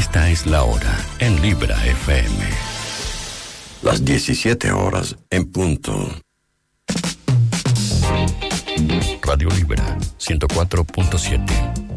Esta es la hora en Libra FM. Las 17 horas en punto. Radio Libra 104.7.